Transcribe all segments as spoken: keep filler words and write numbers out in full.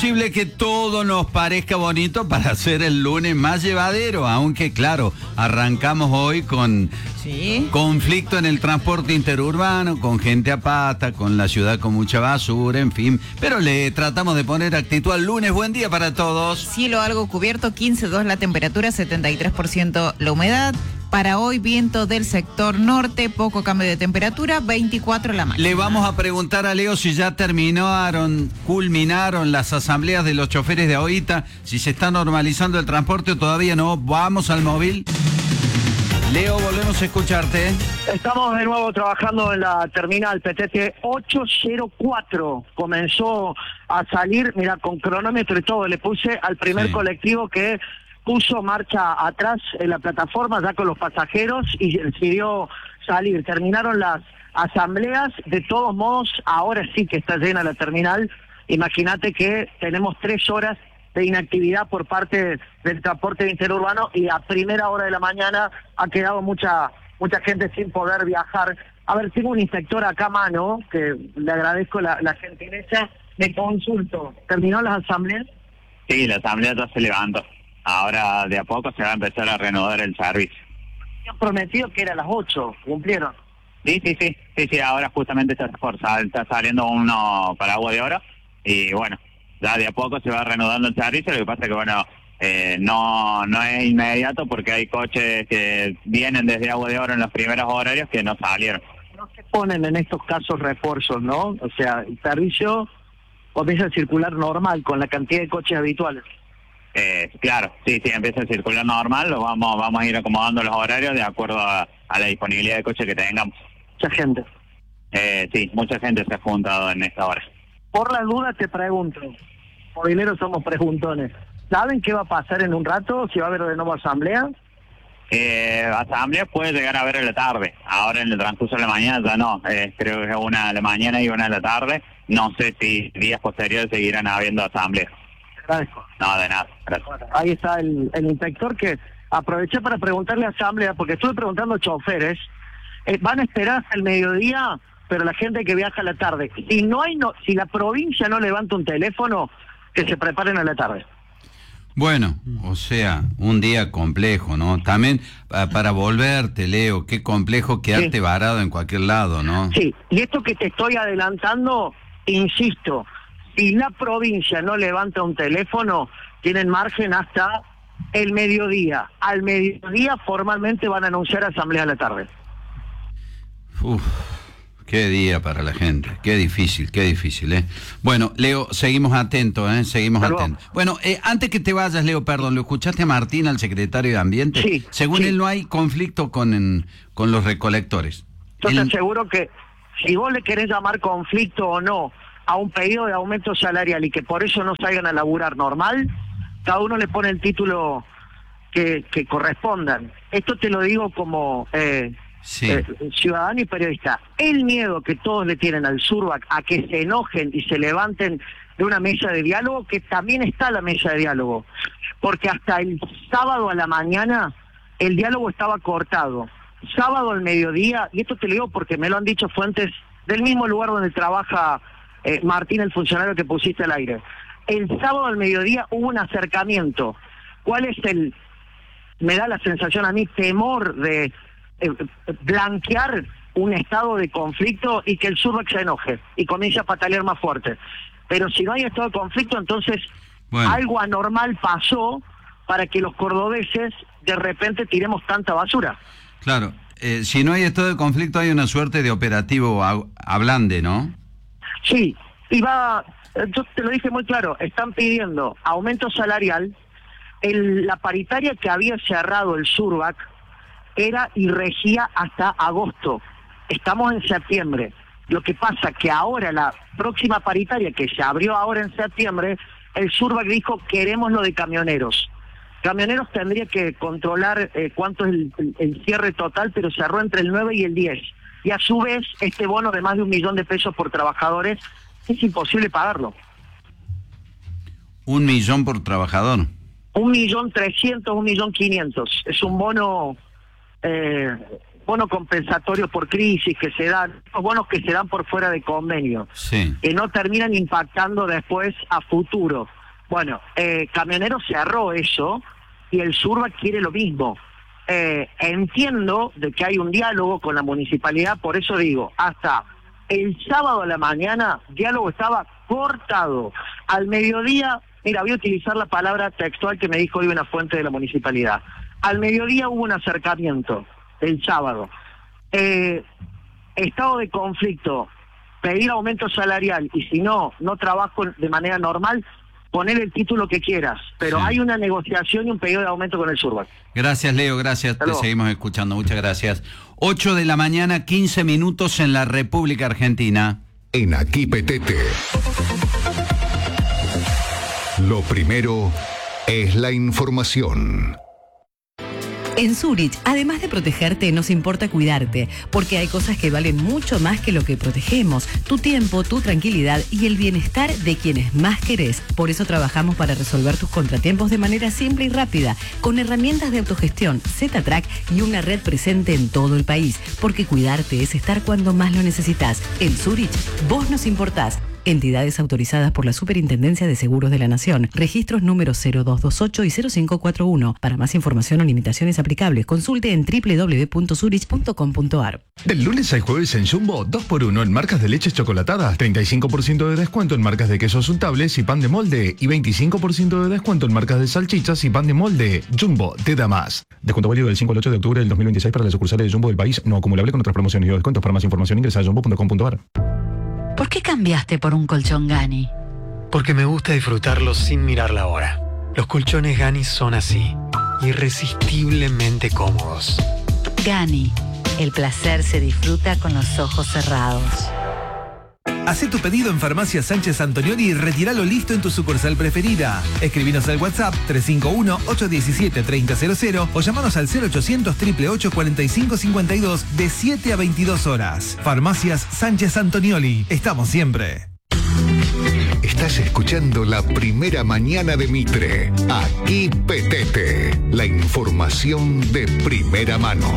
Posible que todo nos parezca bonito para hacer el lunes más llevadero, aunque claro, arrancamos hoy con ¿Sí? conflicto en el transporte interurbano, con gente a pata, con la ciudad con mucha basura, en fin, pero le tratamos de poner actitud al lunes. Buen día para todos. Cielo algo cubierto, quince coma dos la temperatura, setenta y tres por ciento la humedad. Para hoy, viento del sector norte, poco cambio de temperatura, veinticuatro la máxima. Le vamos a preguntar a Leo si ya terminaron, culminaron las asambleas de los choferes de ahorita, si se está normalizando el transporte o todavía no. Vamos al móvil. Leo, volvemos a escucharte. Estamos de nuevo trabajando en la terminal P T T ocho cero cuatro. Comenzó a salir, mira, con cronómetro y todo. Le puse al primer Sí. colectivo que puso marcha atrás en la plataforma ya con los pasajeros y decidió salir. Terminaron las asambleas. De todos modos, ahora sí que está llena la terminal. Imagínate que tenemos tres horas de inactividad por parte del transporte interurbano y a primera hora de la mañana ha quedado mucha mucha gente sin poder viajar. A ver, tengo un inspector acá a mano, que le agradezco la, la gentileza. Me consulto. ¿Terminó las asambleas? Sí, la asamblea ya se levantó. Ahora de a poco se va a empezar a reanudar el servicio. Habían prometido que era a las ocho. ¿Cumplieron? Sí, sí, sí, sí, sí, ahora justamente está, por sal- está saliendo uno para Agua de Oro y bueno, ya de a poco se va reanudando el servicio. Lo que pasa es que bueno, eh, no no es inmediato porque hay coches que vienen desde Agua de Oro en los primeros horarios que no salieron. No se ponen en estos casos refuerzos, ¿no? O sea, el servicio comienza a circular normal con la cantidad de coches habituales. Eh, claro, sí, sí, empieza a circular normal, lo vamos vamos a ir acomodando los horarios de acuerdo a, a la disponibilidad de coches que tengamos. Mucha gente. Eh, sí, mucha gente se ha juntado en esta hora. Por las dudas te pregunto, por dinero somos preguntones, ¿saben qué va a pasar en un rato? ¿Si va a haber de nuevo asamblea? Eh, asamblea puede llegar a ver en la tarde, ahora en el transcurso de la mañana ya no, eh, creo que es una de la mañana y una de la tarde, no sé si días posteriores seguirán habiendo asambleas. Te agradezco. No, de nada, gracias. Bueno, ahí está el, el inspector que aproveché para preguntarle a asamblea, porque estuve preguntando a choferes, eh, van a esperar hasta el mediodía, pero la gente que viaja a la tarde, si no hay no, si la provincia no levanta un teléfono, que se preparen a la tarde. Bueno, o sea, un día complejo, ¿no? También uh, para volverte, Leo, qué complejo quedarte Sí. varado en cualquier lado, ¿no? Sí, y esto que te estoy adelantando, insisto, si la provincia no levanta un teléfono, tienen margen hasta el mediodía. Al mediodía formalmente van a anunciar asamblea a la tarde. Uf, qué día para la gente, qué difícil, qué difícil, ¿eh? Bueno, Leo, seguimos atentos, ¿eh? Seguimos Hasta luego. atentos. Bueno, eh, antes que te vayas, Leo, perdón, ¿lo escuchaste a Martín, al secretario de Ambiente? Sí, Según sí. él no hay conflicto con, en- con los recolectores. Yo te Él- aseguro que si vos le querés llamar conflicto o no a un pedido de aumento salarial y que por eso no salgan a laburar normal, cada uno le pone el título que, que correspondan. Esto te lo digo como eh, Sí. eh, ciudadano y periodista. El miedo que todos le tienen al Surbac a que se enojen y se levanten de una mesa de diálogo, que también está la mesa de diálogo, porque hasta el sábado a la mañana el diálogo estaba cortado. Sábado al mediodía, y esto te lo digo porque me lo han dicho fuentes del mismo lugar donde trabaja eh, Martín, el funcionario que pusiste al aire. El sábado al mediodía hubo un acercamiento. ¿Cuál es el, me da la sensación a mí, temor de eh, blanquear un estado de conflicto y que el Surbac se enoje y comience a patalear más fuerte? Pero si no hay estado de conflicto, entonces Bueno. algo anormal pasó para que los cordobeses de repente tiremos tanta basura. Claro, eh, si no hay estado de conflicto hay una suerte de operativo a- ablande, ¿no? Sí, y va, yo te lo dije muy claro, están pidiendo aumento salarial. El, la paritaria que había cerrado el Surbac era y regía hasta agosto. Estamos en septiembre. Lo que pasa que ahora la próxima paritaria que se abrió ahora en septiembre, el Surbac dijo queremos lo de camioneros. Camioneros tendría que controlar eh, cuánto es el, el, el cierre total, pero cerró entre el nueve y el diez. Y a su vez, este bono de más de un millón de pesos por trabajadores es imposible pagarlo. Un millón por trabajador. Un millón trescientos, un millón quinientos. Es un bono eh, bonos compensatorios por crisis que se dan, los bonos que se dan por fuera de convenio, sí. que no terminan impactando después a futuro. Bueno, eh, Camioneros cerró eso y el Surbac quiere lo mismo. Eh, entiendo de que hay un diálogo con la municipalidad, por eso digo, hasta el sábado a la mañana, diálogo estaba cortado. Al mediodía, mira, voy a utilizar la palabra textual que me dijo hoy una fuente de la municipalidad. Al mediodía hubo un acercamiento, el sábado. Eh, estado de conflicto, pedir aumento salarial, y si no, no trabajo de manera normal, poner el título que quieras, pero sí. Hay una negociación y un pedido de aumento con el Surbac. Gracias, Leo, gracias, te seguimos escuchando, muchas gracias. ocho de la mañana, quince minutos en la República Argentina. En Aquí Petete. Lo primero es la información. En Zurich, además de protegerte, nos importa cuidarte, porque hay cosas que valen mucho más que lo que protegemos: tu tiempo, tu tranquilidad y el bienestar de quienes más querés. Por eso trabajamos para resolver tus contratiempos de manera simple y rápida, con herramientas de autogestión, Z-Track y una red presente en todo el país, porque cuidarte es estar cuando más lo necesitas. En Zurich, vos nos importás. Entidades autorizadas por la Superintendencia de Seguros de la Nación. Registros números cero dos dos ocho y cero cinco cuatro uno. Para más información o limitaciones aplicables, consulte en doble u doble u doble u punto zurich punto com punto a r. Del lunes al jueves en Jumbo, dos por uno en marcas de leches chocolatadas, treinta y cinco por ciento de descuento en marcas de quesos untables y pan de molde, y veinticinco por ciento de descuento en marcas de salchichas y pan de molde. Jumbo te da más. Descuento válido del cinco al ocho de octubre del dos mil veintiséis para las sucursales de Jumbo del país, no acumulable con otras promociones y descuentos. Para más información ingresa a jumbo punto com punto a r. ¿Por qué cambiaste por un colchón Gani? Porque me gusta disfrutarlos sin mirar la hora. Los colchones Gani son así, irresistiblemente cómodos. Gani, el placer se disfruta con los ojos cerrados. Hacé tu pedido en Farmacia Sánchez Antonioli y retíralo listo en tu sucursal preferida. Escribinos al WhatsApp tres cinco uno, ocho uno siete, tres cero cero cero o llamanos al cero ochocientos, ocho ocho ocho, cuatro cinco cinco dos de siete a veintidós horas. Farmacias Sánchez Antonioli. Estamos siempre. Estás escuchando La Primera Mañana de Mitre. Aquí Petete. La información de primera mano.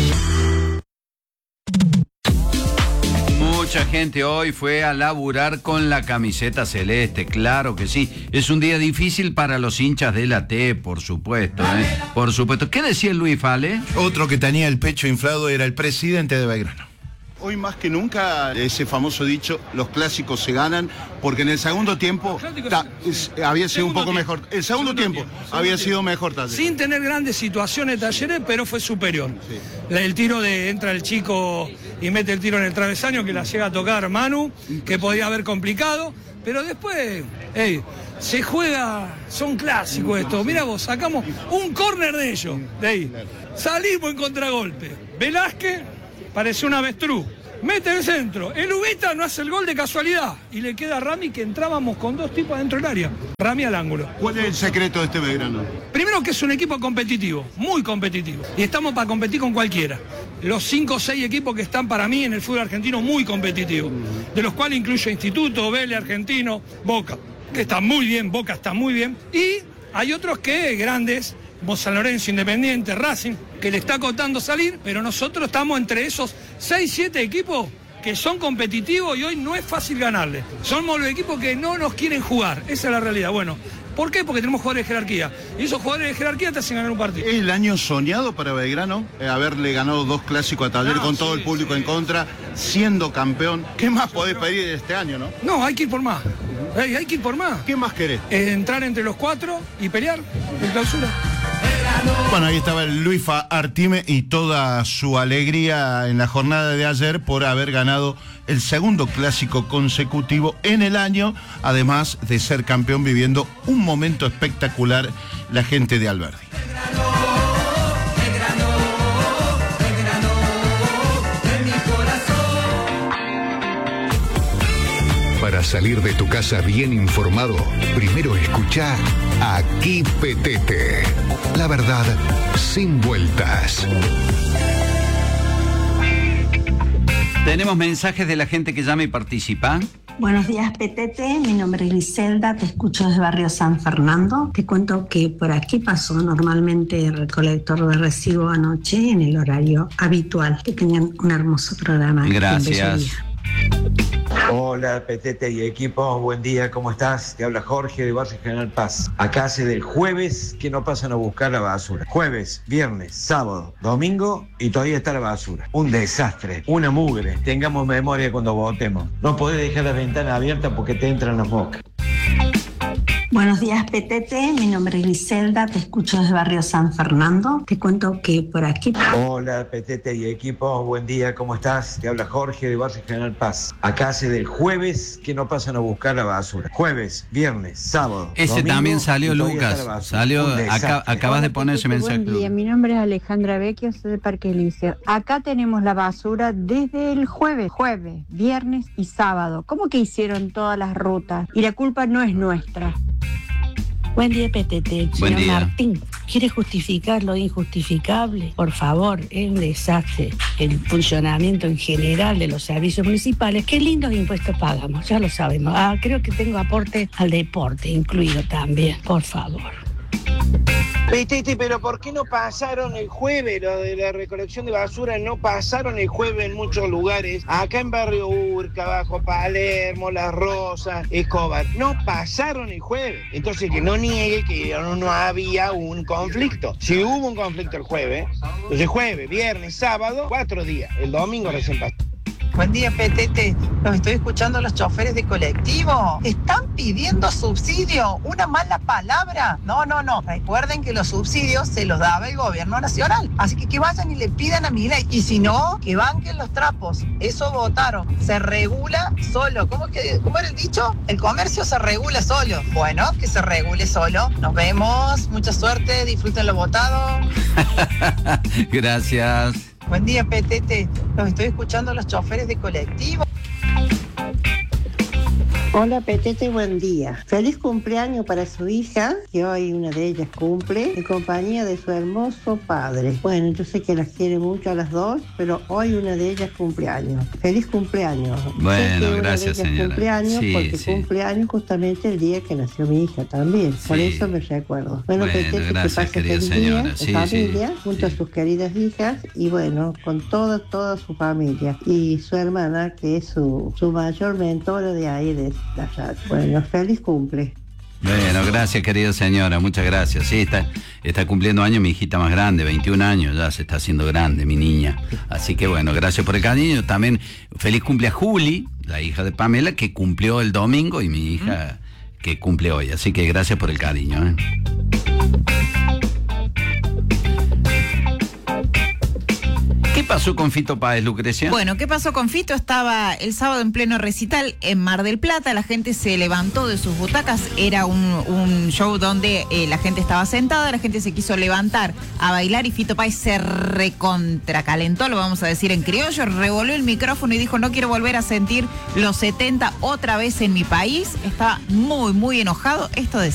Mucha gente hoy fue a laburar con la camiseta celeste, claro que sí. Es un día difícil para los hinchas de la T, por supuesto, ¿eh? Por supuesto. ¿Qué decía el Luis Fale? Otro que tenía el pecho inflado era el presidente de Belgrano. Hoy más que nunca, ese famoso dicho, los clásicos se ganan, porque en el segundo tiempo ta, es, había sido un poco tiempo. mejor. El segundo, segundo tiempo, tiempo segundo había tiempo. sido mejor Talleres. Sin tener grandes situaciones Talleres, pero fue superior. Sí. El tiro de entra el chico y mete el tiro en el travesaño, que la llega a tocar Manu, que podía haber complicado, pero después, hey, se juega, son clásicos estos. Mira vos, sacamos un córner de ellos, de ahí. Salimos en contragolpe. Velázquez pareció un avestruz. Mete el centro. El Ubita no hace el gol de casualidad. Y le queda a Rami, que entrábamos con dos tipos dentro del área. Rami al ángulo. ¿Cuál es el secreto de este Belgrano? Primero, que es un equipo competitivo, muy competitivo. Y estamos para competir con cualquiera. Los cinco o seis equipos que están para mí en el fútbol argentino muy competitivos. De los cuales incluyo Instituto, Vélez, Argentino, Boca. Que está muy bien, Boca está muy bien. Y hay otros que grandes, como San Lorenzo, Independiente, Racing, que le está costando salir, pero nosotros estamos entre esos seis, siete equipos que son competitivos y hoy no es fácil ganarle. Somos los equipos que no nos quieren jugar, esa es la realidad. Bueno, ¿por qué? Porque tenemos jugadores de jerarquía. Y esos jugadores de jerarquía te hacen ganar un partido. ¿Es el año soñado para Belgrano? Eh, haberle ganado dos clásicos a Talleres no, con sí, todo el público sí. en contra, siendo campeón. ¿Qué más podés pedir este año, no? No, hay que ir por más. Hey, hay que ir por más. ¿Qué más querés? Eh, entrar entre los cuatro y pelear en clausura. Bueno, ahí estaba el Luifa Artime y toda su alegría en la jornada de ayer por haber ganado el segundo clásico consecutivo en el año, además de ser campeón, viviendo un momento espectacular la gente de Alberdi. Para salir de tu casa bien informado, primero escucha Aquí Petete. La verdad sin vueltas. Tenemos mensajes de la gente que llama y participa. Buenos días, P T T. Mi nombre es Griselda, te escucho desde barrio San Fernando. Te cuento que por aquí pasó normalmente el recolector de residuos anoche en el horario habitual. Que tengan un hermoso programa. Gracias. Hola P T T y equipo, buen día, ¿cómo estás? Te habla Jorge de Barrio General Paz. Acá hace del jueves que no pasan a buscar la basura. Jueves, viernes, sábado, domingo y todavía está la basura. Un desastre, una mugre. Tengamos memoria cuando votemos. No podés dejar la ventana abierta porque te entran las moscas. Buenos días, P T T. Mi nombre es Griselda, te escucho desde barrio San Fernando. Te cuento que por aquí... Hola, P T T y equipo, buen día, ¿cómo estás? Te habla Jorge de Barrio General Paz. Acá hace del jueves que no pasan a buscar la basura. Jueves, viernes, sábado, Ese domingo, también salió, y todavía Lucas. está la basura. Salió, Un desastre. acá, acabas de poner ese mensaje. Buen día, mi nombre es Alejandra Vecchio, soy de Parque Elíseo. Acá tenemos la basura desde el jueves, jueves, viernes y sábado. ¿Cómo que hicieron todas las rutas? Y la culpa no es nuestra. Buen día, P T T. Buen Señor día. Martín, ¿quiere justificar lo injustificable? Por favor, es un desastre el funcionamiento en general de los servicios municipales. Qué lindos impuestos pagamos, ya lo sabemos. Ah, creo que tengo aporte al deporte incluido también, por favor. P T T, pero ¿por qué no pasaron el jueves lo de la recolección de basura? No pasaron el jueves en muchos lugares. Acá en Barrio Urca, Bajo Palermo, Las Rosas, Escobar. No pasaron el jueves. Entonces que no niegue que no, no había un conflicto. Si hubo un conflicto el jueves, entonces jueves, viernes, sábado, cuatro días. El domingo recién pasó. Buen día, P T T. Los estoy escuchando a los choferes de colectivo. Están pidiendo subsidio. Una mala palabra. No, no, no. Recuerden que los subsidios se los daba el gobierno nacional. Así que que vayan y le pidan a Milei. Y si no, que banquen los trapos. Eso votaron. Se regula solo. ¿Cómo, que, ¿Cómo era el dicho? El comercio se regula solo. Bueno, que se regule solo. Nos vemos. Mucha suerte. Disfruten lo votado. Gracias. Buen día, P T T. Los estoy escuchando a los choferes de colectivo. Hola P T T, buen día. Feliz cumpleaños para su hija, que hoy una de ellas cumple, en compañía de su hermoso padre. Bueno, yo sé que las quiere mucho a las dos, pero hoy una de ellas cumpleaños. Feliz cumpleaños. Bueno, sé que una gracias, de ellas señora. cumpleaños Sí, porque sí. cumpleaños justamente el día que nació mi hija también. Por Sí. eso me recuerdo. Bueno, Bueno, P T T, que gracias, pase querida feliz señora. día, Sí, en familia, junto a sus queridas hijas y bueno, con toda, toda su familia. Y su hermana, que es su, su mayor mentora de ahí, de la radio. Bueno, feliz cumple. Bueno, gracias, querida señora, muchas gracias. Sí, está, está cumpliendo años mi hijita más grande, veintiún años, ya se está haciendo grande mi niña. Así que bueno, gracias por el cariño. También feliz cumple a Juli, la hija de Pamela, que cumplió el domingo, y mi hija que cumple hoy. Así que gracias por el cariño, ¿eh? ¿Qué pasó con Fito Páez, Lucrecia? Bueno, ¿qué pasó con Fito? Estaba el sábado en pleno recital en Mar del Plata, la gente se levantó de sus butacas, era un, un show donde eh, la gente estaba sentada, la gente se quiso levantar a bailar y Fito Páez se recontracalentó, lo vamos a decir en criollo, revolvió el micrófono y dijo: no quiero volver a sentir los setenta otra vez en mi país. Estaba muy, muy enojado. Esto de